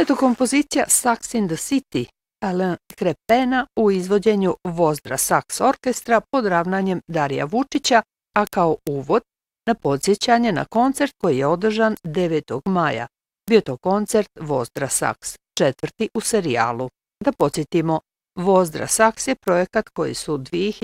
je to kompozicija Sax in the City Alain Crepena u izvođenju Vozdra Sax orkestra pod ravnanjem Darija Vučića, a kao uvod na podsjećanje na koncert koji je održan 9. maja. Bio to koncert Vozdra Sax, 4. u serijalu. Da podsjetimo, Vozdra Sax je projekat koji su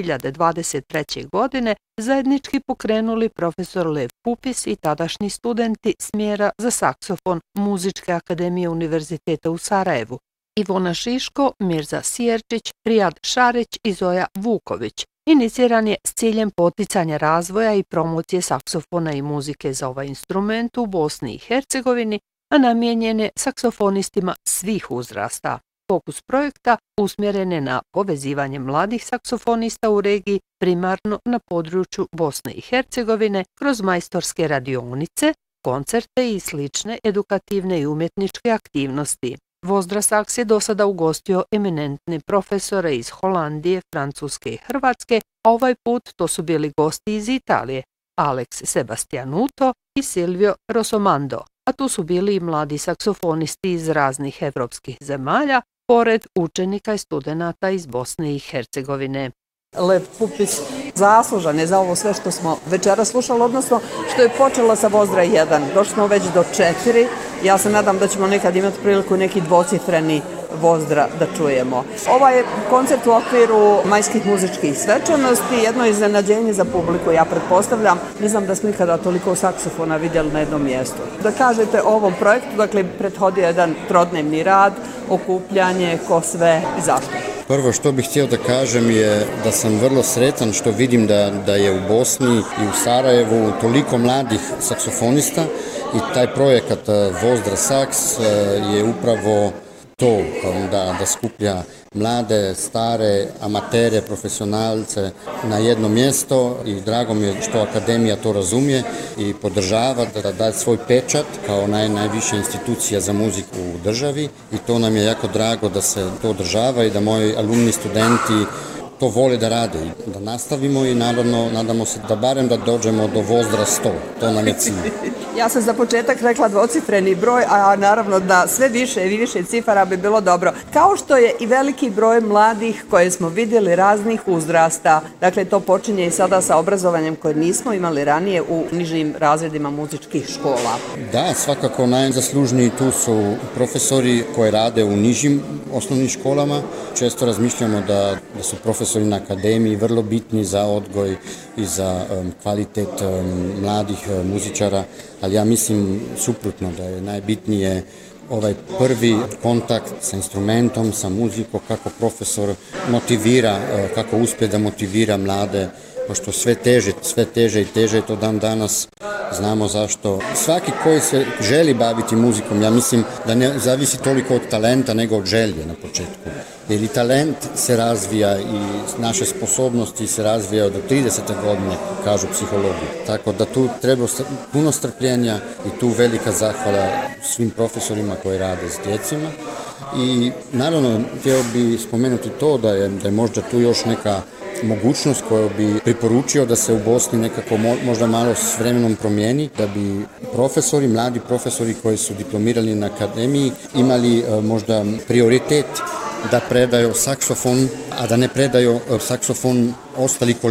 2023. godine zajednički pokrenuli profesor Lev Pupis i tadašnji studenti smjera za saksofon Muzičke akademije Univerziteta u Sarajevu, Ivona Šiško, Mirza Sijerčić, Rijad Šarić i Zoja Vuković. Iniciran je s ciljem poticanja razvoja i promocije saksofona i muzike za ovaj instrument u Bosni i Hercegovini, a namijenjen je saksofonistima svih uzrasta. Fokus projekta usmjeren je na povezivanje mladih saksofonista u regiji, primarno na području Bosne i Hercegovine, kroz majstorske radionice, koncerte i slične edukativne i umjetničke aktivnosti. Vozdra Sax je do sada ugostio eminentne profesore iz Holandije, Francuske i Hrvatske, a ovaj put to su bili gosti iz Italije, Alex Sebastianuto i Silvio Rossomando, a tu su bili i mladi saksofonisti iz raznih evropskih zemalja, pored učenika i studenata iz Bosne i Hercegovine. Lev Pupis zaslužan je za ovo sve što smo večera slušali, odnosno što je počelo sa Vozdra 1. Došli smo već do 4. Ja se nadam da ćemo nekad imati priliku neki dvocifreni Vozdra da čujemo. Ovaj koncert u okviru majskih muzičkih svečanosti, jedno iznenađenje za publiku, ja pretpostavljam. Ne znam da smo ikada toliko saksofona vidjeli na jednom mjestu. Da kažete o ovom projektu, dakle, prethodio jedan trodnevni rad, okupljanje, ko sve i zašto? Prvo što bih htio da kažem je da sam vrlo sretan što vidim da je u Bosni i u Sarajevu toliko mladih saksofonista i taj projekat Vozdra Sax je upravo to da skuplja mlade, stare, amatere, profesionalce na jedno mjesto i drago mi je što Akademija to razumije i podržava da daje svoj pečat kao najviša institucija za muziku u državi i to nam je jako drago da se to održava i da moji alumni, studenti to vole da rade i da nastavimo i naravno nadamo se da barem da dođemo do Vozdra 100, to nam je cilj. Ja sam za početak rekla dvocifreni broj, a naravno da sve više i više cifara bi bilo dobro. Kao što je i veliki broj mladih koje smo vidjeli raznih uzrasta, dakle to počinje i sada sa obrazovanjem koje nismo imali ranije u nižim razredima muzičkih škola. Da, svakako najzaslužniji tu su profesori koji rade u nižim osnovnim školama. Često razmišljamo da su profesori na akademiji vrlo bitni za odgoj i za kvalitet mladih muzičara, ali ja mislim suprotno da je najbitnije ovaj prvi kontakt sa instrumentom, sa muzikom, kako profesor motivira, kako uspije da motivira mlade, pošto sve teže i teže je to dan danas, znamo zašto. Svaki koji se želi baviti muzikom, ja mislim da ne zavisi toliko od talenta nego od želje na početku. Jer i talent se razvija i naše sposobnosti se razvijaju do 30. godine, kažu psihologi. Tako da tu treba puno strpljenja i tu velika zahvala svim profesorima koji rade s djecima. I naravno, htio bi spomenuti to da je možda tu još neka mogućnost koju bi preporučio da se u Bosni nekako možda malo s vremenom promijeni, da bi profesori, mladi profesori koji su diplomirali na akademiji imali možda prioritet da predaju saksofon, a da ne predaju saksofon ostali